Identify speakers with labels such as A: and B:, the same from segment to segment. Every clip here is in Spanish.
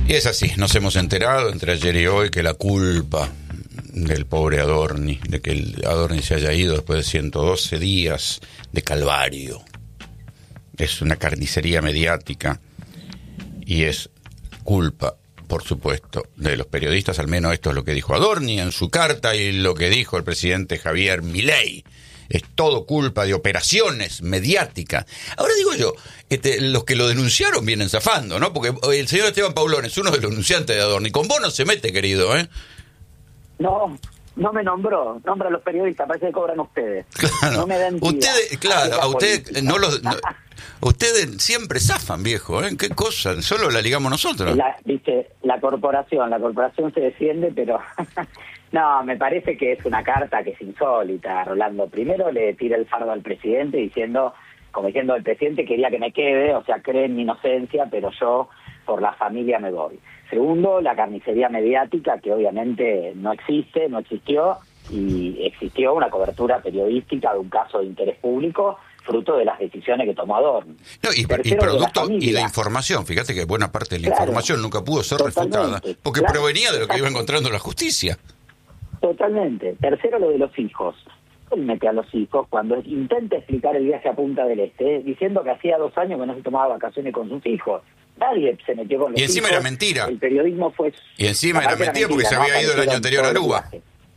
A: Y es así, nos hemos enterado entre ayer y hoy que la culpa del pobre Adorni, de que el Adorni se haya ido después de 112 días de calvario, es una carnicería mediática y es culpa, por supuesto, de los periodistas. Al menos esto es lo que dijo Adorni en su carta y lo que dijo el presidente Javier Milei. Es todo culpa de operaciones mediáticas. Ahora digo yo, los que lo denunciaron vienen zafando, ¿no? Porque el señor Esteban Paulón es uno de los denunciantes de Adorni. Con vos no se mete, querido, ¿eh?
B: No, no me nombró. Nombra a los periodistas, parece que cobran ustedes.
A: Claro.
B: No me den
A: Ustedes, claro, a ustedes no los... No, ustedes siempre zafan, viejo, ¿eh? ¿Qué cosa? Solo la ligamos nosotros.
B: Viste, la corporación se defiende, pero... No, me parece que es una carta que es insólita, Rolando. Primero le tira el fardo al presidente como diciendo el presidente quería que me quede, o sea, cree en mi inocencia, pero yo por la familia me voy. Segundo, la carnicería mediática, que obviamente no existió, y existió una cobertura periodística de un caso de interés público fruto de las decisiones que tomó Adorni.
A: No, y producto y la información, fíjate que buena parte de la información nunca pudo ser refutada, porque provenía de lo que iba encontrando la justicia.
B: Totalmente. Tercero, lo de los hijos. Él mete a los hijos cuando intenta explicar el viaje a Punta del Este, diciendo que hacía 2 años que no se tomaba vacaciones con sus hijos. Nadie se metió con los hijos.
A: Y encima era mentira.
B: El periodismo fue...
A: Y encima era mentira porque se había ido el año anterior a Aruba.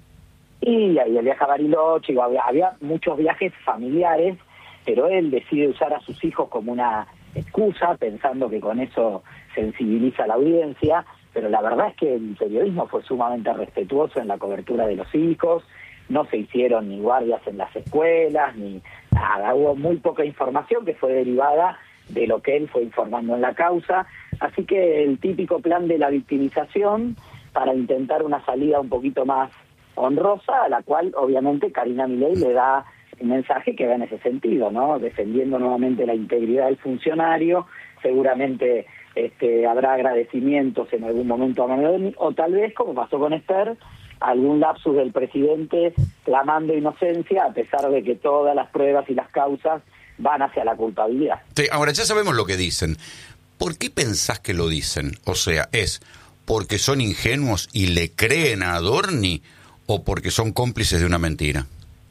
B: Y ahí el viaje a Bariloche, había muchos viajes familiares, pero él decide usar a sus hijos como una excusa, pensando que con eso sensibiliza a la audiencia, pero la verdad es que el periodismo fue sumamente respetuoso en la cobertura de los hijos, no se hicieron ni guardias en las escuelas, ni nada, hubo muy poca información que fue derivada de lo que él fue informando en la causa, así que el típico plan de la victimización para intentar una salida un poquito más honrosa, a la cual obviamente Karina Milei le da un mensaje que va en ese sentido, ¿no? Defendiendo nuevamente la integridad del funcionario, seguramente habrá agradecimientos en algún momento a Manuel, o tal vez, como pasó con Esther, algún lapsus del presidente clamando inocencia, a pesar de que todas las pruebas y las causas van hacia la culpabilidad.
A: Sí, ahora ya sabemos lo que dicen. ¿Por qué pensás que lo dicen? O sea, ¿es porque son ingenuos y le creen a Adorni o porque son cómplices de una mentira?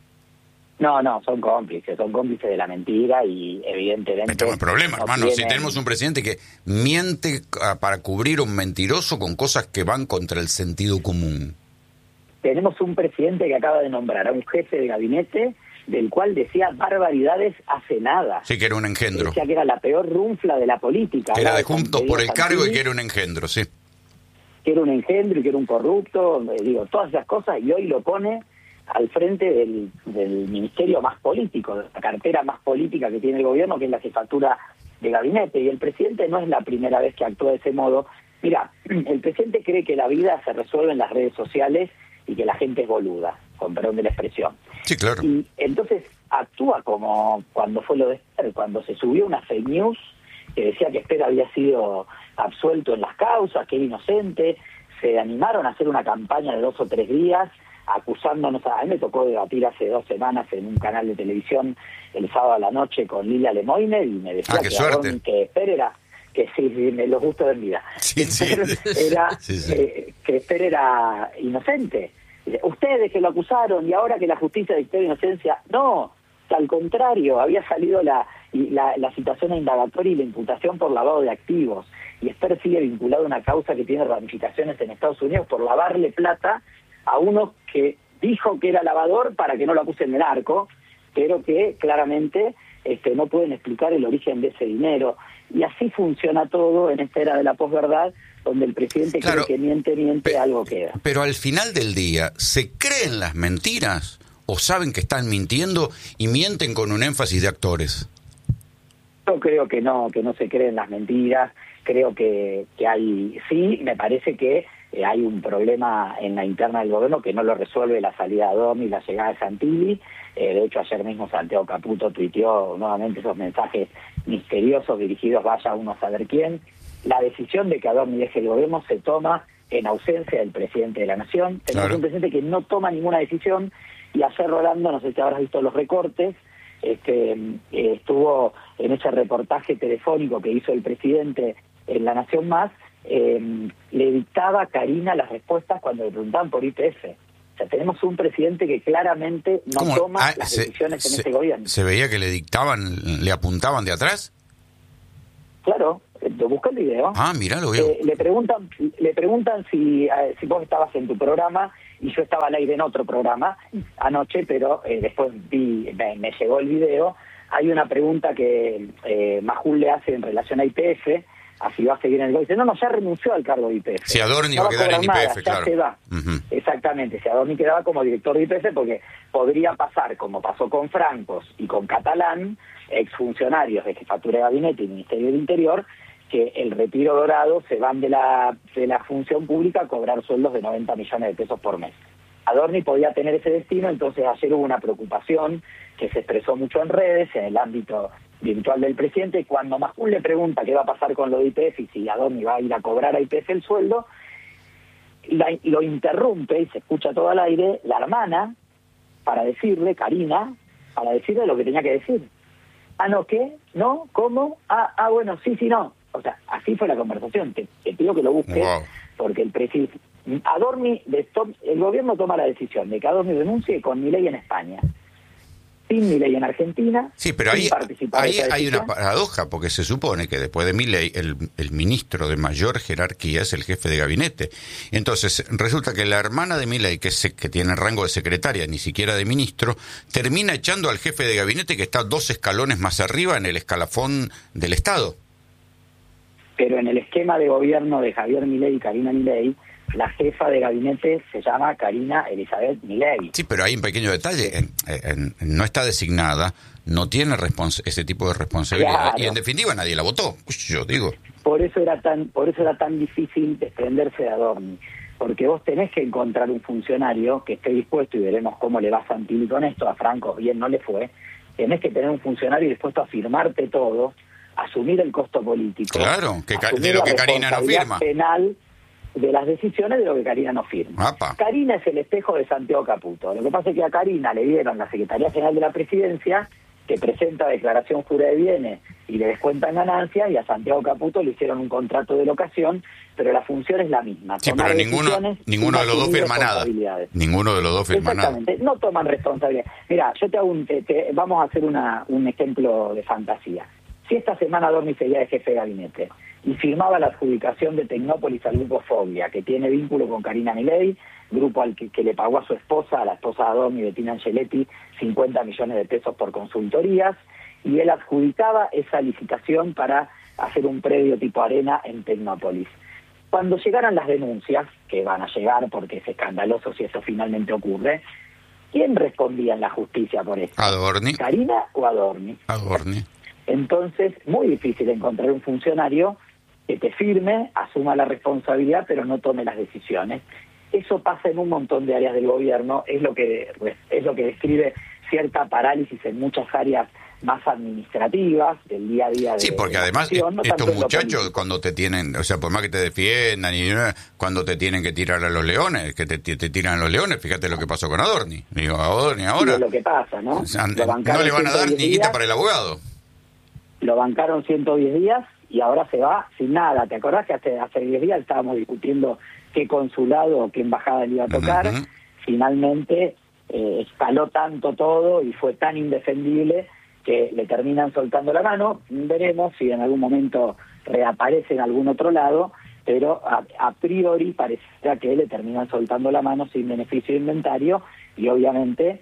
B: No, son cómplices de la mentira y evidentemente...
A: Estamos en problema, hermano, si tenemos un presidente que miente para cubrir a un mentiroso con cosas que van contra el sentido común.
B: Tenemos un presidente que acaba de nombrar a un jefe de gabinete del cual decía barbaridades hace nada.
A: Sí, que era un engendro.
B: Decía que era la peor runfla de la política.
A: Que era de Juntos por el Cargo y que era un engendro, sí.
B: Que era un engendro y que era un corrupto, todas esas cosas, y hoy lo pone al frente del ministerio más político, de la cartera más política que tiene el gobierno, que es la jefatura de gabinete, y el presidente no es la primera vez que actúa de ese modo. Mira, el presidente cree que la vida se resuelve en las redes sociales y que la gente es boluda, con perdón de la expresión.
A: Sí, claro.
B: Y entonces actúa como cuando fue lo de Esther, cuando se subió una fake news que decía que Esther había sido absuelto en las causas, que era inocente, se animaron a hacer una campaña de 2 o 3 días acusándonos. A mí me tocó debatir hace 2 semanas en un canal de televisión el sábado a la noche con Lilia Lemoyne y me decía que Esther era, que sí, me los gustos de mi vida, que Esther era inocente. Ustedes que lo acusaron y ahora que la justicia dictó inocencia, no, al contrario, había salido la citación a indagatoria y la imputación por lavado de activos, y Esther sigue vinculado a una causa que tiene ramificaciones en Estados Unidos por lavarle plata a uno que dijo que era lavador para que no lo acusen de narco, pero que claramente no pueden explicar el origen de ese dinero. Y así funciona todo en esta era de la posverdad, donde el presidente cree que miente, algo queda.
A: Pero al final del día, ¿se creen las mentiras o saben que están mintiendo y mienten con un énfasis de actores?
B: Yo creo que no se creen las mentiras, creo que hay, sí, me parece que hay un problema en la interna del gobierno que no lo resuelve la salida de Adorni y la llegada de Santilli. De hecho, ayer mismo Santiago Caputo tuiteó nuevamente esos mensajes misteriosos dirigidos vaya uno a saber quién. La decisión de que Adorni deje el gobierno se toma en ausencia del presidente de la Nación. Tenemos un presidente que no toma ninguna decisión, y ayer, Rolando, no sé si habrás visto los recortes, estuvo en ese reportaje telefónico que hizo el presidente en La Nación Más, le dictaba a Karina las respuestas cuando le preguntaban por YPF. O sea, tenemos un presidente que claramente no toma las decisiones en este gobierno.
A: ¿Se veía que le dictaban, le apuntaban de atrás?
B: Claro, busca el video.
A: Mirá, lo veo.
B: Le preguntan si vos estabas en tu programa, y yo estaba al aire en otro programa anoche, pero después me llegó el video. Hay una pregunta que Majul le hace en relación a YPF, así va a seguir en el gobierno. Dice, no, ya renunció al cargo de YPF.
A: Si Adorni va a quedar en YPF,
B: nada,
A: claro.
B: Ya se va. Exactamente, si Adorni quedaba como director de YPF, porque podría pasar, como pasó con Francos y con Catalán, exfuncionarios de Jefatura de Gabinete y Ministerio del Interior, que el retiro dorado se van de la función pública a cobrar sueldos de 90 millones de pesos por mes. Adorni podía tener ese destino, entonces ayer hubo una preocupación que se expresó mucho en redes, en el ámbito virtual del presidente. Cuando Majul le pregunta qué va a pasar con lo de YPF y si Adorni va a ir a cobrar a YPF el sueldo, lo interrumpe y se escucha todo al aire la hermana para decirle, Karina, para decirle lo que tenía que decir. ¿No qué? ¿No? ¿Cómo? Bueno, sí, no. O sea, así fue la conversación. Te pido que lo busques, porque el presidente... Adorni, el gobierno toma la decisión de que Adorni renuncie con Milei en España, sin Milei en Argentina.
A: Sí, pero ahí hay una paradoja, porque se supone que después de Milei el ministro de mayor jerarquía es el jefe de gabinete. Entonces resulta que la hermana de Milei, que tiene rango de secretaria, ni siquiera de ministro, termina echando al jefe de gabinete que está 2 escalones más arriba en el escalafón del Estado.
B: Pero en el esquema de gobierno de Javier Milei y Karina Milei, la jefa de gabinete se llama Karina Elizabeth Milei.
A: Sí, pero hay un pequeño detalle. No está designada, no tiene ese tipo de responsabilidad. Claro. Y en definitiva nadie la votó, yo digo.
B: Por eso era tan difícil desprenderse de Adorni. Porque vos tenés que encontrar un funcionario que esté dispuesto, y veremos cómo le va a Santilli con esto, a Franco bien no le fue, tenés que tener un funcionario dispuesto a firmarte todo, asumir el costo político.
A: Claro, de lo que Karina no firma.
B: Penal de las decisiones de lo que Karina no firma. Karina es el espejo de Santiago Caputo. Lo que pasa es que a Karina le dieron la Secretaría General de la Presidencia, que presenta declaración jurada de bienes y le descuentan ganancias, y a Santiago Caputo le hicieron un contrato de locación, pero la función es la misma.
A: Sí, pero ninguno de los dos firma nada. Ninguno de los dos firma nada.
B: Exactamente, no toman responsabilidad. Mira, yo te hago vamos a hacer un ejemplo de fantasía. Si esta semana Adorni seguía de jefe de gabinete y firmaba la adjudicación de Tecnópolis al grupo Foglia, que tiene vínculo con Karina Milei, grupo al que le pagó a su esposa, a la esposa de Adorni, Bettina Angeletti, 50 millones de pesos por consultorías, y él adjudicaba esa licitación para hacer un predio tipo arena en Tecnópolis. Cuando llegaran las denuncias, que van a llegar porque es escandaloso si eso finalmente ocurre, ¿quién respondía en la justicia por esto?
A: Adorni.
B: ¿Karina o Adorni?
A: Adorni.
B: Entonces, muy difícil encontrar un funcionario que te firme, asuma la responsabilidad, pero no tome las decisiones. Eso pasa en un montón de áreas del gobierno, es lo que describe cierta parálisis en muchas áreas más administrativas del día a día.
A: Sí, porque además estos muchachos cuando te tienen, o sea, por más que te defiendan, cuando te tienen que tirar a los leones, que te tiran a los leones, fíjate lo que pasó con Adorni. Digo, Adorni ahora...
B: Sí, es lo que pasa, ¿no?
A: O sea, no le van a dar ni guita para el abogado.
B: Lo bancaron 110 días y ahora se va sin nada. ¿Te acordás que hace 10 días estábamos discutiendo qué consulado o qué embajada le iba a tocar? Finalmente escaló tanto todo y fue tan indefendible que le terminan soltando la mano. Veremos si en algún momento reaparece en algún otro lado, pero a priori parecía que le terminan soltando la mano sin beneficio de inventario, y obviamente...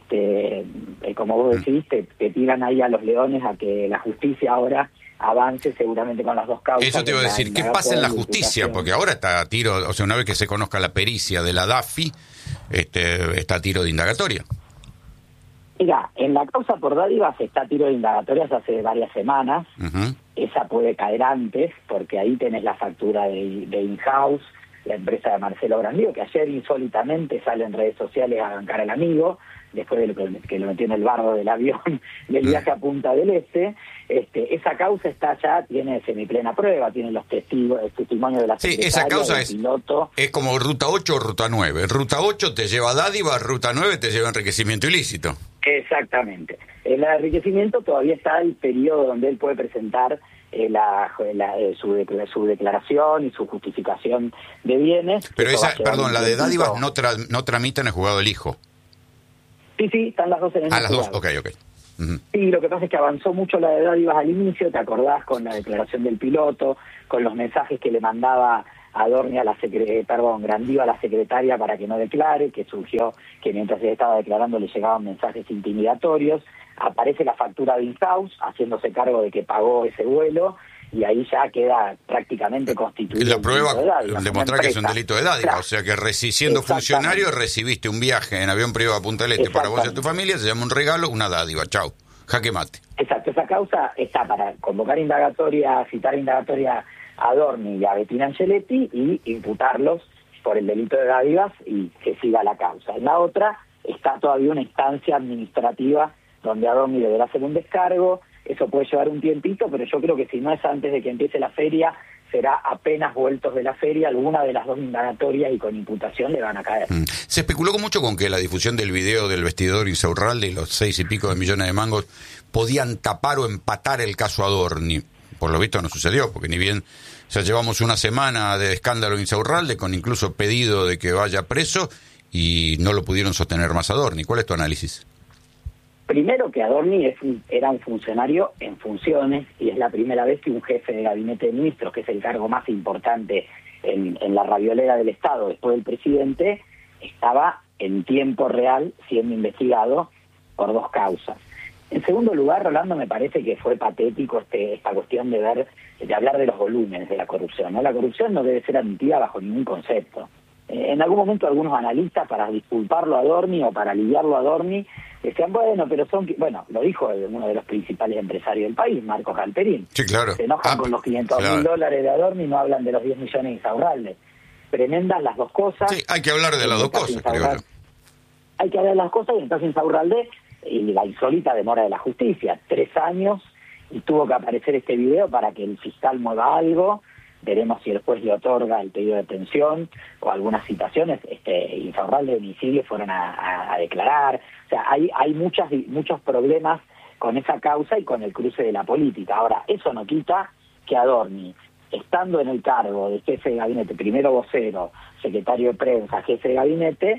B: como vos decís, te tiran ahí a los leones a que la justicia ahora avance seguramente con las dos causas.
A: Eso te iba a decir, ¿qué pasa en la justicia? Porque ahora está a tiro, o sea, una vez que se conozca la pericia de la DAFI, está a tiro de indagatoria.
B: Mira, en la causa por dádivas está a tiro de indagatorias hace varias semanas. Esa puede caer antes, porque ahí tenés la factura de In-House, la empresa de Marcelo Grandío, que ayer insólitamente sale en redes sociales a bancar al amigo, después de que lo metió en el barro del avión del viaje a Punta del Este. Esa causa está ya, tiene semiplena prueba, tiene los testigos, el testimonio de la secretaria,
A: sí, esa causa
B: piloto.
A: Es como Ruta 8 o Ruta 9. Ruta 8 te lleva dádiva, Ruta 9 te lleva enriquecimiento ilícito.
B: Exactamente. El enriquecimiento todavía está el periodo donde él puede presentar su declaración y su justificación de bienes.
A: Pero la de dádivas no tramita en el juzgado del hijo.
B: Sí, están las dos en el juzgado.
A: Las dos, ok. Uh-huh.
B: Sí, lo que pasa es que avanzó mucho la de dádivas al inicio, ¿te acordás? Con la declaración del piloto, con los mensajes que le mandaba Adorni Grandío a la secretaria para que no declare, que surgió que mientras él estaba declarando le llegaban mensajes intimidatorios. Aparece la factura de Inhouse haciéndose cargo de que pagó ese vuelo, y ahí ya queda prácticamente constituido.
A: La prueba, demostrar que es un delito de dádiva, claro. O sea que siendo funcionario recibiste un viaje en avión privado a Punta del Este para vos y a tu familia, se llama un regalo, una dádiva, chau, jaque mate.
B: Exacto, esa causa está para convocar citar indagatoria a Adorni y a Bettina Angeletti y imputarlos por el delito de dádivas y que siga la causa. En la otra está todavía una instancia administrativa donde Adorni deberá hacer un descargo. Eso puede llevar un tiempito, pero yo creo que si no es antes de que empiece la feria, será apenas vueltos de la feria, alguna de las dos indagatorias y con imputación le van a caer.
A: Se especuló mucho con que la difusión del video del vestidor Insaurralde y los 6 y pico de millones de mangos podían tapar o empatar el caso Adorni. Por lo visto no sucedió, porque ni bien ya llevamos una semana de escándalo Insaurralde, con incluso pedido de que vaya preso, y no lo pudieron sostener más Adorni. ¿Cuál es tu análisis?
B: Primero, que Adorni era un funcionario en funciones, y es la primera vez que un jefe de gabinete de ministros, que es el cargo más importante en la raviolera del Estado después del presidente, estaba en tiempo real siendo investigado por dos causas. En segundo lugar, Rolando, me parece que fue patético esta cuestión de hablar de los volúmenes de la corrupción, ¿no? La corrupción no debe ser admitida bajo ningún concepto. En algún momento algunos analistas, para disculparlo a Adorni o para aliviarlo a Adorni, decían, lo dijo uno de los principales empresarios del país, Marcos Galperín.
A: Sí, claro.
B: Se enojan con los $500.000 de Adorni y no hablan de los 10 millones de Insaurralde. Tremendas las dos cosas.
A: Sí, hay que hablar de las dos cosas, creo yo.
B: Hay que hablar de las cosas, y entonces Insaurralde y la insólita demora de la justicia, 3 años, y tuvo que aparecer este video para que el fiscal mueva algo. Veremos si el juez le otorga el pedido de detención o algunas citaciones. Insaurralde de homicidio fueron a declarar. O sea, hay muchos problemas con esa causa y con el cruce de la política. Ahora, eso no quita que Adorni, estando en el cargo de jefe de gabinete, primero vocero, secretario de prensa, jefe de gabinete,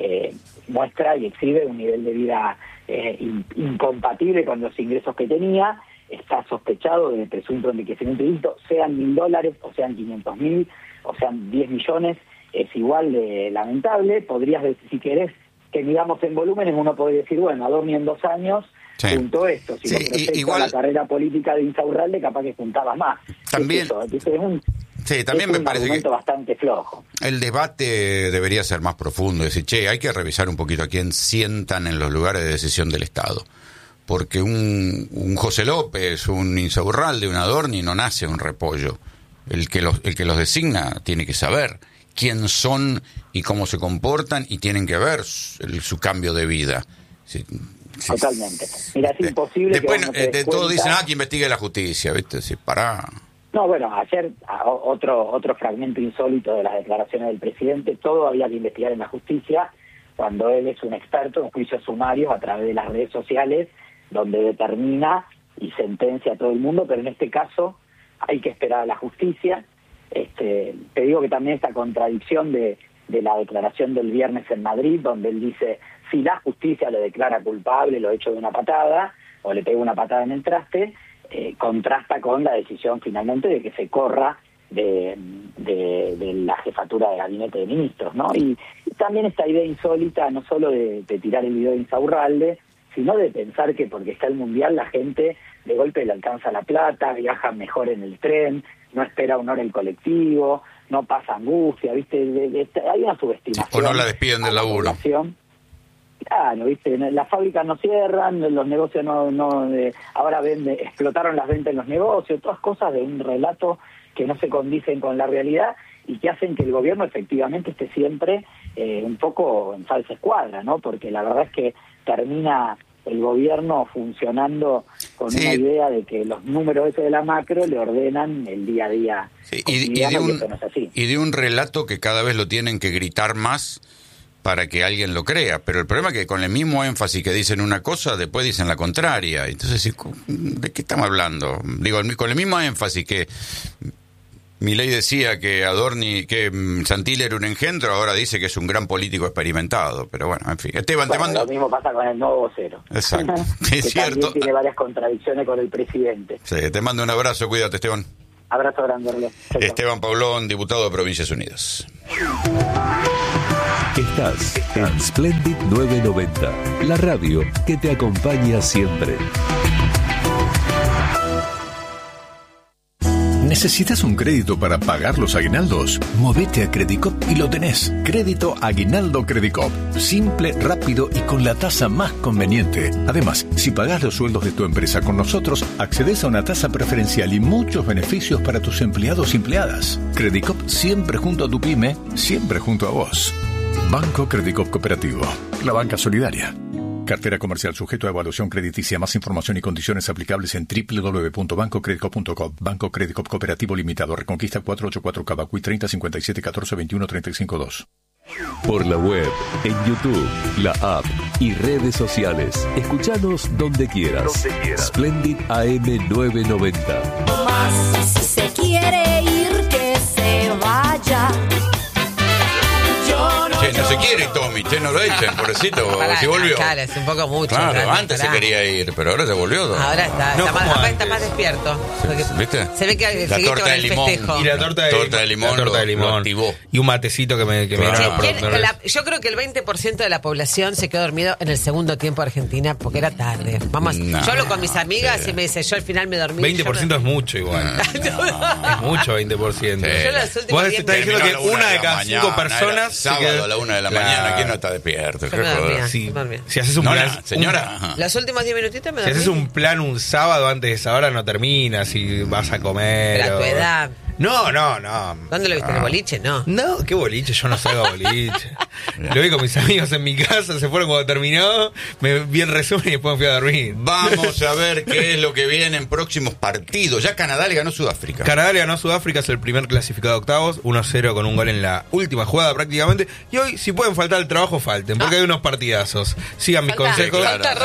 B: muestra y exhibe un nivel de vida incompatible con los ingresos que tenía. Está sospechado de presunto enriquecimiento ilícito, sean $1.000 o sean 500.000 o sean 10 millones, es igual de lamentable. Podrías decir, si querés que miramos en volúmenes, uno podría decir, bueno, Adorni en 2 años juntó esto. Si igual la carrera política de Insaurralde, capaz que juntaba más.
A: También. También me parece que
B: bastante flojo.
A: El debate debería ser más profundo, decir, hay que revisar un poquito a quién sientan en los lugares de decisión del Estado. Porque un José López, un Insaurralde, un Adorni no nace un repollo. El que los designa tiene que saber quién son y cómo se comportan, y tienen que ver su cambio de vida.
B: Totalmente. Mira, es imposible.
A: Después de todo dicen, que investigue la justicia, ¿viste? Sí, pará.
B: No, bueno, ayer otro fragmento insólito de las declaraciones del presidente. Todo había que investigar en la justicia, cuando él es un experto en juicios sumarios a través de las redes sociales, donde determina y sentencia a todo el mundo, pero en este caso hay que esperar a la justicia. Te digo que también esta contradicción de la declaración del viernes en Madrid, donde él dice, si la justicia le declara culpable, lo echo de una patada, o le pego una patada en el traste, contrasta con la decisión finalmente de que se corra de la jefatura de gabinete de ministros, ¿no? Y también esta idea insólita, no solo de tirar el video de Insaurralde, sino de pensar que porque está el Mundial la gente de golpe le alcanza la plata, viaja mejor en el tren, no espera 1 hora el colectivo, no pasa angustia, ¿viste? Hay una subestimación.
A: O no la despiden del laburo.
B: Claro, ¿viste? Las fábricas no cierran, los negocios ahora explotaron las ventas en los negocios, todas cosas de un relato que no se condicen con la realidad y que hacen que el gobierno efectivamente esté siempre un poco en falsa escuadra, ¿no? Porque la verdad es que termina el gobierno funcionando con una idea de que los números esos de la macro le ordenan el día a día.
A: Sí, y de un relato que cada vez lo tienen que gritar más, para que alguien lo crea, pero el problema es que con el mismo énfasis que dicen una cosa, después dicen la contraria. Entonces, ¿de qué estamos hablando? Digo, con el mismo énfasis que Milei decía que Santilli era un engendro, ahora dice que es un gran político experimentado. Pero bueno, en fin. Esteban, te mando...
B: Lo mismo pasa con el nuevo vocero.
A: Exacto,
B: que
A: es cierto.
B: También tiene varias contradicciones con el presidente.
A: Sí, te mando un abrazo, cuídate, Esteban.
B: Abrazo grande, Orlando.
A: Esteban Paulón, diputado de Provincias Unidas.
C: Estás en Splendid 990, la radio que te acompaña siempre.
D: ¿Necesitas un crédito para pagar los aguinaldos? Movete a Credicop y lo tenés. Crédito Aguinaldo Credicop. Simple, rápido y con la tasa más conveniente. Además, si pagás los sueldos de tu empresa con nosotros, accedes a una tasa preferencial y muchos beneficios para tus empleados y empleadas. Credicop siempre junto a tu pyme, siempre junto a vos. Banco Credicop Cooperativo. La banca solidaria. Cartera comercial sujeto a evaluación crediticia. Más información y condiciones aplicables en www.bancocredicop.com. Banco Credicop Cooperativo Limitado. Reconquista 484 Cavacuy 30 57 14 21 35 2.
C: Por la web, en YouTube, la app y redes sociales. Escuchanos donde quieras. Splendid AM 990.
E: Más si se quiere ir, que se vaya.
A: No se quiere Tommy, no lo echen, pobrecito, si volvió.
F: Claro, es un poco mucho.
A: Claro, antes se quería ir, pero ahora se volvió.
F: Ahora está más despierto.
A: ¿Viste?
F: Se ve que
A: la torta de limón.
F: Festejo.
G: Y la torta de limón.
A: Lo activó.
G: Y un matecito que me dieron la productora.
F: Yo creo que el 20% de la población se quedó dormido en el segundo tiempo de Argentina porque era tarde. Yo hablo con mis amigas y me dice, yo al final me dormí.
G: 20% es mucho igual. Es mucho 20%.
F: Vos
G: estás diciendo que una de cada 5 personas se quedó
A: a la 1 de la mañana, ¿quién no está despierto?
G: Si haces un plan,
A: señora.
F: Los últimos 10 minutitos me
G: si
F: dormí.
G: haces un plan un sábado antes de esa hora no terminas y vas a comer.
F: Pero a tu edad.
G: No.
F: ¿Dónde lo viste? ¿En el boliche? No,
G: qué boliche, yo no salgo a boliche. Lo vi con mis amigos en mi casa, se fueron cuando terminó, me vi el resumen y después me fui a dormir.
A: Vamos a ver qué es lo que viene en próximos partidos. Ya Canadá le ganó a Sudáfrica.
G: Canadá le ganó a Sudáfrica, es el primer clasificado a octavos, 1-0 con un gol en la última jugada prácticamente. Y hoy, si pueden faltar al trabajo, falten, porque hay unos partidazos. Sigan mis consejos.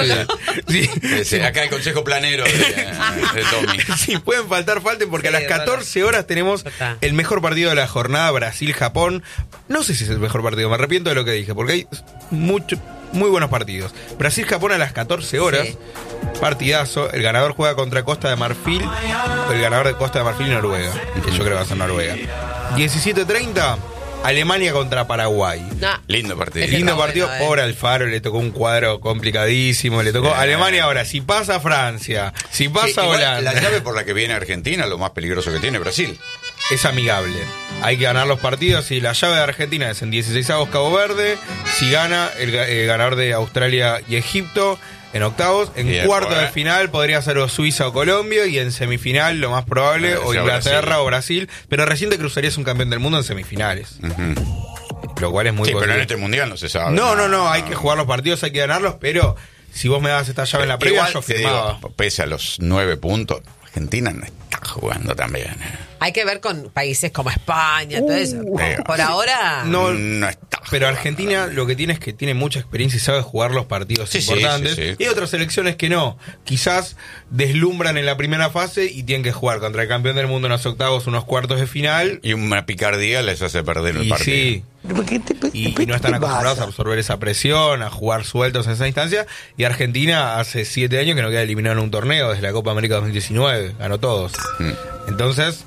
A: Sí. Acá el consejo planero de Tommy.
G: Si pueden faltar, falten, porque a las 14 horas tenemos el mejor partido de la jornada, Brasil-Japón. No sé si es el mejor partido, me arrepiento de lo que dije, porque hay muy buenos partidos. Brasil-Japón a las 14 horas, partidazo. El ganador juega contra Costa de Marfil, el ganador de Costa de Marfil y Noruega, que yo creo que va a ser Noruega. 17:30, Alemania contra Paraguay.
A: Lindo partido.
G: Lindo partido. Pobre Alfaro, le tocó un cuadro complicadísimo. Le tocó Alemania ahora. Si pasa Francia, si pasa Holanda.
A: La llave por la que viene Argentina, lo más peligroso que tiene Brasil.
G: Es amigable. Hay que ganar los partidos. Y la llave de Argentina es en 16avos Cabo Verde. Si gana el ganador de Australia y Egipto. En octavos, en cuarto de final podría ser o Suiza o Colombia, y en semifinal lo más probable o Inglaterra o Brasil, pero recién te cruzarías un campeón del mundo en semifinales. Lo cual es muy
A: pero en este mundial no se sabe.
G: No, hay que jugar los partidos, hay que ganarlos, pero si vos me das esta llave en la previa,
A: igual,
G: yo firmaba.
A: Digo, pese a los 9 puntos, Argentina no está jugando tan bien.
F: Hay que ver con países como España, todo eso. Por ahora
G: no
A: está.
G: Pero Argentina lo que tiene es que tiene mucha experiencia y sabe jugar los partidos importantes. Sí. Y hay otras selecciones que no. Quizás deslumbran en la primera fase y tienen que jugar contra el campeón del mundo en los octavos, unos cuartos de final.
A: Y una picardía les hace perder el partido.
G: Sí. Y no están acostumbrados a absorber esa presión, a jugar sueltos en esa instancia. Y Argentina hace 7 años que no queda eliminado en un torneo, desde la Copa América 2019, ganó todos. Entonces,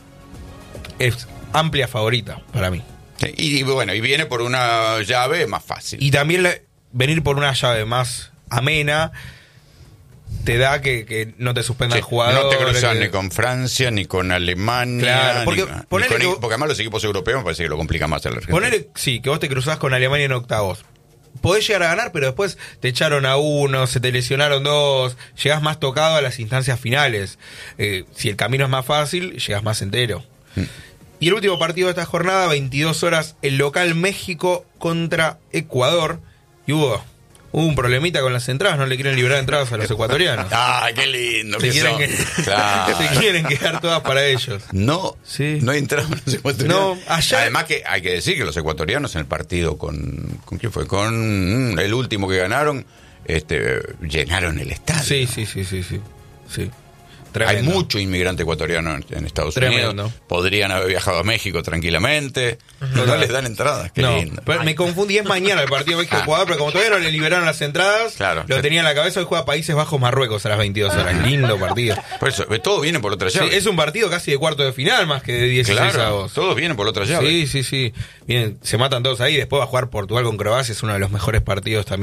G: es amplia favorita para mí.
A: Y bueno, y viene por una llave más fácil.
G: Y también venir por una llave más amena te da que no te suspendan jugadores.
A: No te cruzas ni con Francia, ni con Alemania.
G: Claro, porque
A: además los equipos europeos me parece que lo complica más el Argentina.
G: Que vos te cruzás con Alemania en octavos. Podés llegar a ganar, pero después te echaron a uno, se te lesionaron 2, llegás más tocado a las instancias finales. Si el camino es más fácil, llegás más entero. Y el último partido de esta jornada, 22 horas, el local México contra Ecuador. Y hubo hubo un problemita con las entradas, no le quieren liberar entradas a los ecuatorianos.
A: ¡Ay, qué lindo!
G: Se quieren quedar todas para ellos.
A: No hay entradas para los ecuatorianos.
G: No, allá...
A: Además que hay que decir que los ecuatorianos en el partido ¿con quién fue? Con el último que ganaron, llenaron el estadio.
G: Sí.
A: Tremendo. Hay mucho inmigrante ecuatoriano en Estados Unidos. Podrían haber viajado a México tranquilamente. No les dan entradas. Qué lindo.
G: Pero me confundí, es mañana el partido México-Ecuador, pero como todavía no le liberaron las entradas, lo tenía en la cabeza. Hoy juega Países Bajos-Marruecos a las 22 horas. Lindo partido.
A: Por eso, todo viene por otra llave.
G: Sí, es un partido casi de cuarto de final más que de 16 avos.
A: Todos vienen por otra llave.
G: Sí. Vienen, se matan todos ahí. Después va a jugar Portugal con Croacia. Es uno de los mejores partidos también.